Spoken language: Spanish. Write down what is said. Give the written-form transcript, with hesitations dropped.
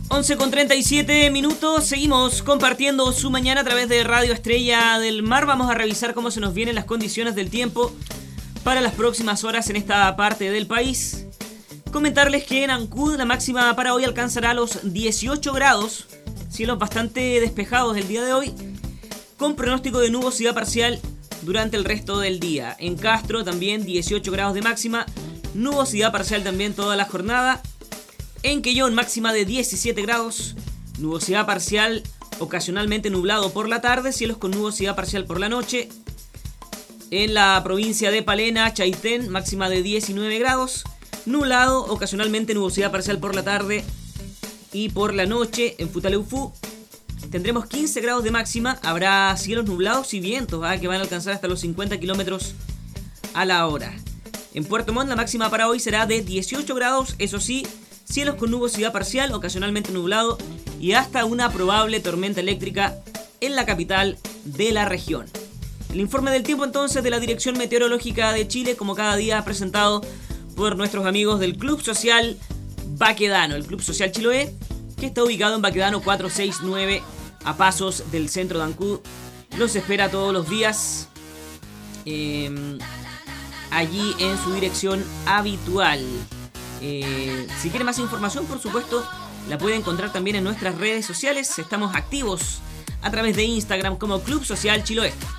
11:37, seguimos compartiendo su mañana a través de Radio Estrella del Mar. Vamos a revisar cómo se nos vienen las condiciones del tiempo para las próximas horas en esta parte del país. Comentarles que en Ancud la máxima para hoy alcanzará los 18 grados, cielos bastante despejados el día de hoy, con pronóstico de nubosidad parcial durante el resto del día. En Castro también 18 grados de máxima, nubosidad parcial también toda la jornada. En Quellón máxima de 17 grados, nubosidad parcial ocasionalmente nublado por la tarde, cielos con nubosidad parcial por la noche. En la provincia de Palena, Chaitén, máxima de 19 grados, nublado, ocasionalmente nubosidad parcial por la tarde y por la noche. En Futaleufú tendremos 15 grados de máxima, habrá cielos nublados y vientos que van a alcanzar hasta los 50 kilómetros a la hora. En Puerto Montt la máxima para hoy será de 18 grados, eso sí, cielos con nubosidad parcial, ocasionalmente nublado y hasta una probable tormenta eléctrica en la capital de la región. El informe del tiempo entonces de la Dirección Meteorológica de Chile, como cada día presentado por nuestros amigos del Club Social Baquedano, el Club Social Chiloé, que está ubicado en Baquedano 469, a pasos del centro de Ancud. Los espera todos los días allí en su dirección habitual. Si quiere más información, por supuesto, la puede encontrar también en nuestras redes sociales. Estamos activos a través de Instagram como Club Social Chiloé.